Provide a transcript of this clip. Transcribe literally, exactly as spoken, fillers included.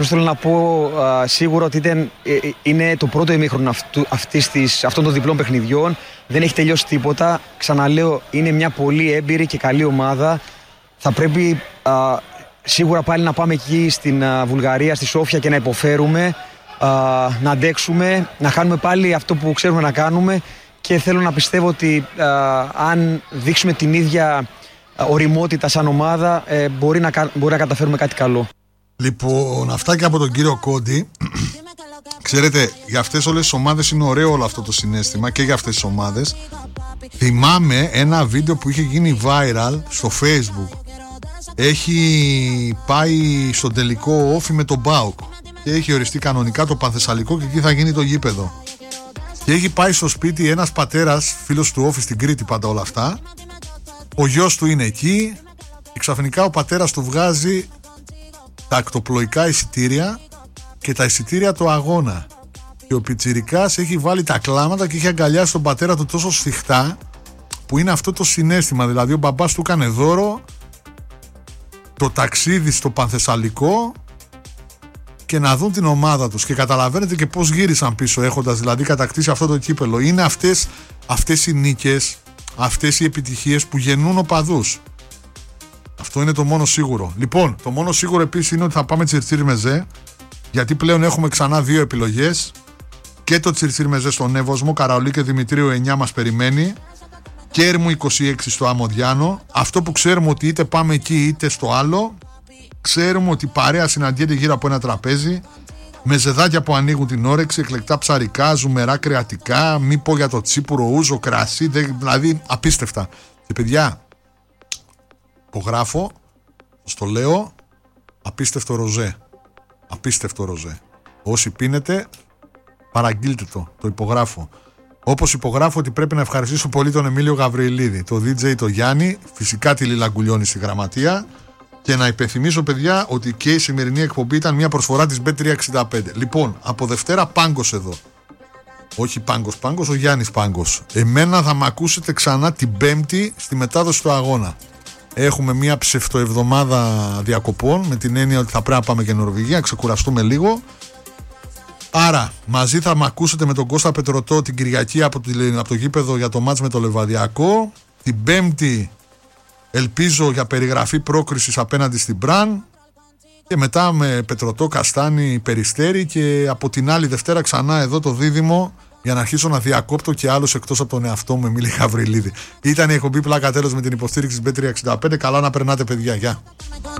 Θέλω να πω α, σίγουρα ότι ήταν, ε, είναι το πρώτο ημίχρονο αυτού, αυτής της, αυτών των διπλών παιχνιδιών. Δεν έχει τελειώσει τίποτα. Ξαναλέω, είναι μια πολύ έμπειρη και καλή ομάδα. Θα πρέπει α, σίγουρα πάλι να πάμε εκεί στην α, Βουλγαρία, στη Σόφια και να υποφέρουμε, α, να αντέξουμε, να κάνουμε πάλι αυτό που ξέρουμε να κάνουμε. Και θέλω να πιστεύω ότι α, αν δείξουμε την ίδια ωριμότητα σαν ομάδα, ε, μπορεί, να, μπορεί να καταφέρουμε κάτι καλό. Λοιπόν, αυτά και από τον κύριο Κόντι. Ξέρετε, για αυτές όλες τις ομάδες είναι ωραίο όλο αυτό το συναίσθημα και για αυτές τις ομάδες. Θυμάμαι ένα βίντεο που είχε γίνει viral στο Facebook. Έχει πάει στον τελικό όφι με τον ΠΑΟΚ και έχει οριστεί κανονικά το Πανθεσσαλικό και εκεί θα γίνει το γήπεδο. Και έχει πάει στο σπίτι ένας πατέρας, φίλος του όφι στην Κρήτη πάντα όλα αυτά. Ο γιος του είναι εκεί και ξαφνικά ο πατέρας του βγάζει τα ακτοπλοϊκά εισιτήρια και τα εισιτήρια του αγώνα. Και ο πιτσιρικάς έχει βάλει τα κλάματα και έχει αγκαλιάσει τον πατέρα του τόσο σφιχτά, που είναι αυτό το συναίσθημα. Δηλαδή ο μπαμπάς του έκανε δώρο το ταξίδι στο Πανθεσσαλικό και να δουν την ομάδα τους. Και καταλαβαίνετε και πώς γύρισαν πίσω, έχοντας δηλαδή κατακτήσει αυτό το κύπελο. Είναι αυτές, αυτές οι νίκες, αυτές οι επιτυχίες που γεννούν οπαδούς. Αυτό είναι το μόνο σίγουρο. Λοιπόν, το μόνο σίγουρο επίσης είναι ότι θα πάμε Τσιρτσίρ Μεζέ, γιατί πλέον έχουμε ξανά δύο επιλογές. Και το Τσιρτσίρ Μεζέ στον Εύωσμο, Καραολί και Δημητρίου εννιά μας περιμένει. Και Έρμου είκοσι έξι στο Αμοδιάνο. Αυτό που ξέρουμε ότι είτε πάμε εκεί είτε στο άλλο. Ξέρουμε ότι παρέα συναντιέται γύρω από ένα τραπέζι, με ζεδάκια που ανοίγουν την όρεξη, εκλεκτά ψαρικά, ζουμερά κρεατικά, μη πω για το τσίπουρο, ούζο, κρασί, δηλαδή απίστευτα. Και παιδιά, υπογράφω, στο λέω, απίστευτο ροζέ. Απίστευτο ροζέ. Όσοι πίνετε, παραγγείλτε το, το υπογράφω. Όπως υπογράφω ότι πρέπει να ευχαριστήσω πολύ τον Εμίλιο Γαβριλίδη, το ντι τζέι το Γιάννη, φυσικά τη Λίλα Γκουλιώνη στη γραμματεία. Και να υπενθυμίσω, παιδιά, ότι και η σημερινή εκπομπή ήταν μια προσφορά της μπετ τριακόσια εξήντα πέντε. Λοιπόν, από Δευτέρα Πάγκος εδώ. Όχι Πάγκος Πάγκος, ο Γιάννης Πάγκος. Εμένα θα με ακούσετε ξανά την Πέμπτη στη μετάδοση του αγώνα. Έχουμε μια ψευτοεβδομάδα διακοπών, με την έννοια ότι θα πρέπει να πάμε και Νορβηγία, ξεκουραστούμε λίγο. Άρα, μαζί θα με ακούσετε με τον Κώστα Πετρωτό την Κυριακή από, τη, από το γήπεδο για το μάτς με το Λεβαδιακό. Την Πέμπτη ελπίζω για περιγραφή πρόκρισης απέναντι στην Μπραν και μετά με Πετρωτό, Καστάνη, Περιστέρι και από την άλλη Δευτέρα ξανά εδώ το δίδυμο για να αρχίσω να διακόπτω και άλλους εκτός από τον εαυτό μου, Εμίλη Γαβριλίδη. Ήταν η εκπομπή Πλάκα Τέλος με την υποστήριξη της μπετ τριακόσια εξήντα πέντε. Καλά να περνάτε, παιδιά. Γεια.